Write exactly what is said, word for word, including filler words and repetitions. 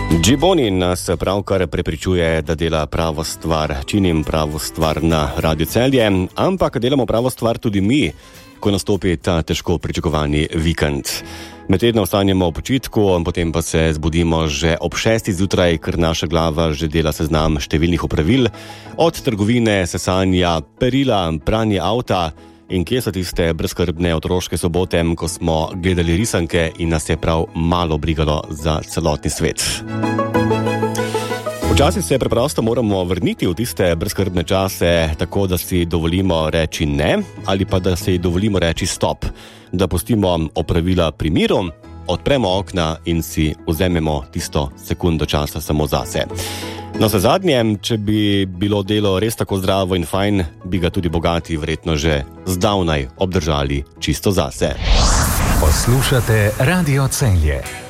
Džiboni nas pravkar prepričuje, da dela pravo stvar. Činim pravo stvar na Radio Celje, ampak delamo pravo stvar tudi mi, ko nastopi ta težko pričakovani vikend. Med tednom ostanemo v počitku, potem pa se zbudimo že ob šestih zjutraj, ker naša glava že dela seznam številnih opravil, od trgovine, sesanja, perila, pranje avta. In kje so tiste brezskrbne otroške sobote, ko smo gledali risanke in nas je prav malo brigalo za celotni svet. Včasih se preprosto moramo vrniti v tiste brezskrbne čase, tako da si dovolimo reči ne, ali pa da si dovolimo reči stop, da pustimo opravila pri miru, odpremo okna in si vzamemo tisto sekundo časa samo zase. No, za zadnjem, če bi bilo delo res tako zdravo in fajn, bi ga tudi bogati verjetno že zdavnaj obdržali čisto zase. Poslušate Radio Celje.